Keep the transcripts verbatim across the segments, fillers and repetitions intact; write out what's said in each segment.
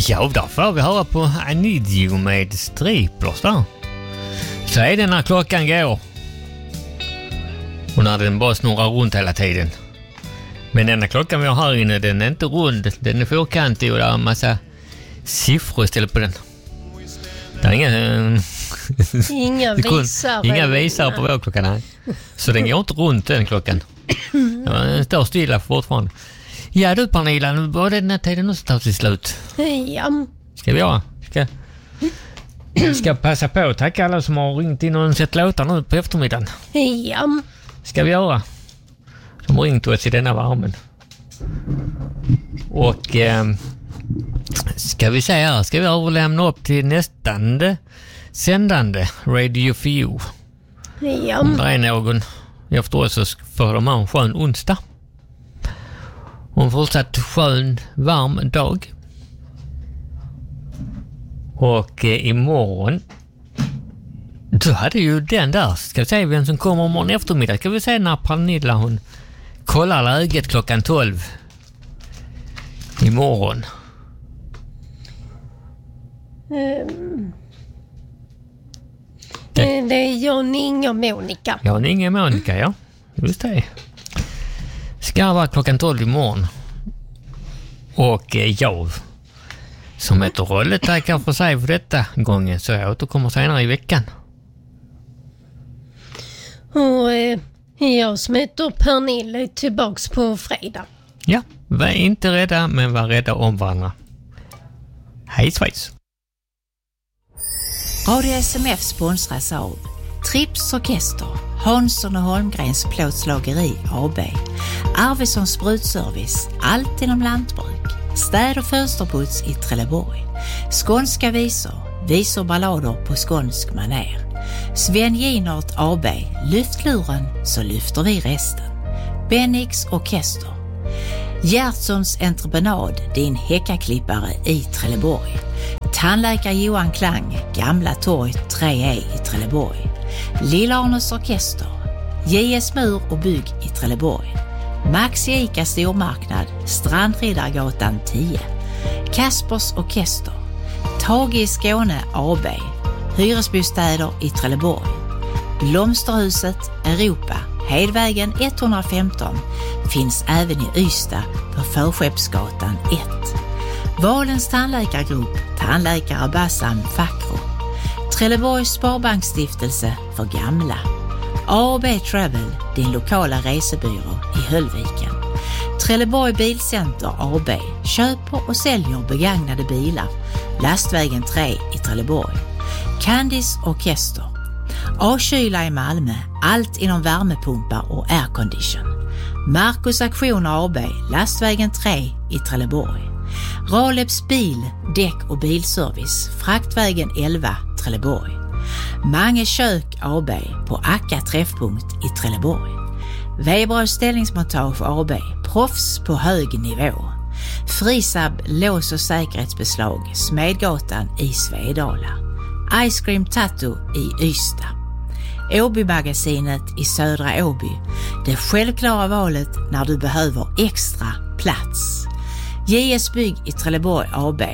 Ja, då får vi höra på I Need You med Striplers där. Så är det när klockan går. Och när den bara snurrar runt hela tiden. Men den här klockan vi har här inne, den är inte rund. Den är fyrkantig och det är en massa siffror istället på den. Det är inga... Inga visar. Inga visar på vår klockan här. Så den går inte runt den klockan. Den står stilla fortfarande. Ja du Pernilla, nu var det den här tiden också tar till slut. Ja. Ska vi göra? Ska, ska passa på att tacka alla som har ringt in och sett låtar nu på eftermiddagen. Ja. Ska vi göra? Som har ringt oss i denna värmen. Och eh, ska vi säga här, ska vi överlämna upp till nästande sändande Radio för You. Ja. Om det är någon efter oss så får de ha en skön onsdag. Och en fortsatt skön, varm dag. Och eh, imorgon då hade ju den där, ska vi säga vem som kommer imorgon eftermiddag. Ska vi säga när Pernilla hon kollar läget klockan tolv imorgon. Um, det, det är Jan, Inge och Monica. Jan, Inge och Monica, ja. Just det. Ska vara klockan tolv imorgon. Och eh, jag som heter Rolle tackar för sig för detta gången, så jag återkommer senare i veckan. Och eh, jag som heter Pernilla är tillbaks på fredag. Ja, var inte rädda men var rädda om varandra. Hej svejs! Radio S M F sponsras av Trips Orkester, Hansson och Holmgrens plåtslageri A B, Arvidsson Sprutservice, allt inom lantbruk, städ- och fönsterputs i Trelleborg, skånska visor, visor ballader på skånsk maner, Sven Ginart A B, lyft luren så lyfter vi resten, Bennix Orkester, Gertsons entreprenad, din häckaklippare i Trelleborg, tandläkare Johan Klang, Gamla torg tre E i Trelleborg, Lilla Arnes Orkester, J S Mur och bygg i Trelleborg, Max Ica stormarknad, Strandriddargatan tio, Kaspers Orkester, Tage i Skåne A B, hyresbostäder i Trelleborg, Blomsterhuset Europa, Hedvägen etthundrafemton, finns även i Ystad på Förskeppsgatan ett. Valens tandläkargrupp, tandläkare Bassam Fakro, Trelleborgs Sparbanksstiftelse för gamla, A och B Travel, din lokala resebyrå i Höllviken, Trelleborg Bilcenter A B, köper och säljer begagnade bilar, Lastvägen tre i Trelleborg, Candice Orkester, A-kyla i Malmö, allt inom värmepumpar och aircondition, Marcus Aktioner A B, Lastvägen tre i Trelleborg, Raleps bil, däck och bilservice, Fraktvägen elva, Trelleborg, Mange kök A B på Akka träffpunkt i Trelleborg, Weberös ställningsmontage A B, proffs på hög nivå, Frisab lås- och säkerhetsbeslag, Smedgatan i Svedala, Ice Cream Tattoo i Ystad, Åby-magasinet i Södra Åby, det självklara valet när du behöver extra plats, J S Bygg i Trelleborg A B.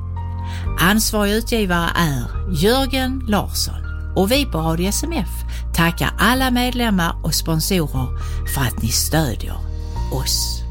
Ansvarig utgivare är Jörgen Larsson och vi på Radio S M F tackar alla medlemmar och sponsorer för att ni stödjer oss.